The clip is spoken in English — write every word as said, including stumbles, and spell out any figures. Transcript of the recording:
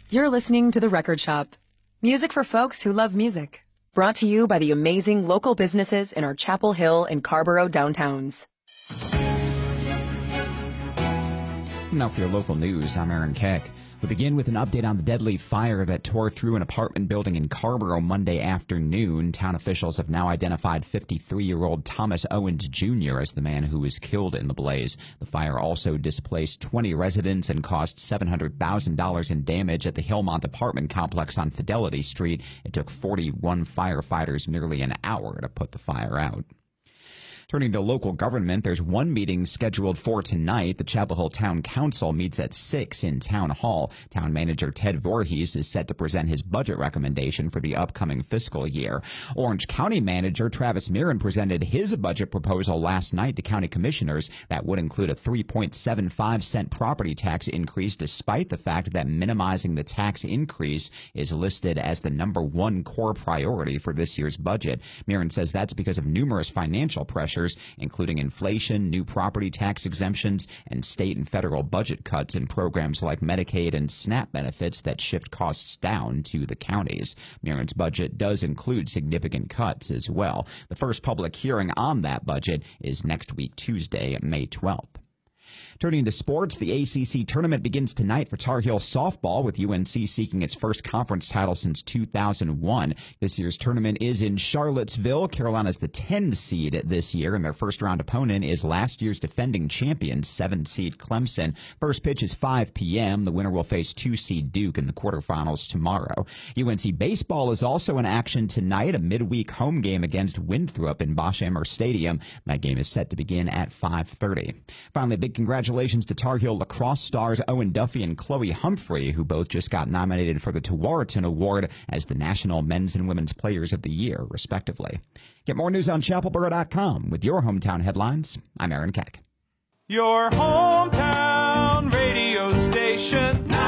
You're listening to The Record Shop. Music for folks who love music. Brought to you by the amazing local businesses in our Chapel Hill and Carborough downtowns. Now for your local news, I'm Aaron Keck. We begin with an update on the deadly fire that tore through an apartment building in Carborough Monday afternoon. Town officials have now identified fifty-three-year-old Thomas Owens Junior as the man who was killed in the blaze. The fire also displaced twenty residents and caused seven hundred thousand dollars in damage at the Hillmont apartment complex on Fidelity Street. It took forty-one firefighters nearly an hour to put the fire out. Turning to local government, there's one meeting scheduled for tonight. The Chapel Hill Town Council meets at six in Town Hall. Town Manager Ted Voorhees is set to present his budget recommendation for the upcoming fiscal year. Orange County Manager Travis Mirren presented his budget proposal last night to county commissioners. That would include a three point seven five cent property tax increase, despite the fact that minimizing the tax increase is listed as the number one core priority for this year's budget. Mirren says that's because of numerous financial pressures, including inflation, new property tax exemptions, and state and federal budget cuts in programs like Medicaid and SNAP benefits that shift costs down to the counties. Mirren's budget does include significant cuts as well. The first public hearing on that budget is next week, Tuesday, May twelfth. Turning to sports, the A C C tournament begins tonight for Tar Heel softball, with U N C seeking its first conference title since two thousand one. This year's tournament is in Charlottesville. Carolina's the ten seed this year, and their first-round opponent is last year's defending champion, seven seed Clemson. First pitch is five p.m. The winner will face two seed Duke in the quarterfinals tomorrow. U N C baseball is also in action tonight, a midweek home game against Winthrop in Bosch Emmer Stadium. That game is set to begin at five thirty. Finally, big congratulations Congratulations to Tar Heel lacrosse stars Owen Duffy and Chloe Humphrey, who both just got nominated for the Tewaaraton Award as the National Men's and Women's Players of the Year, respectively. Get more news on chapelboro dot com with your hometown headlines. I'm Aaron Keck. Your hometown radio station.